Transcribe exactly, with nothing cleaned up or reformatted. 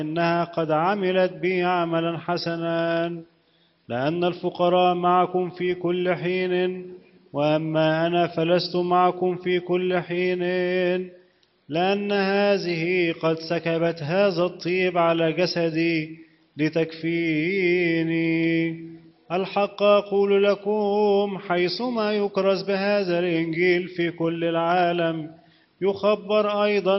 إنها قد عملت بي عملا حسنا، لأن الفقراء معكم في كل حين، وأما أنا فلست معكم في كل حين، لأن هذه قد سكبت هذا الطيب على جسدي لتكفيني. الحق أقول لكم، حيثما يكرز بهذا الإنجيل في كل العالم، يخبر أيضا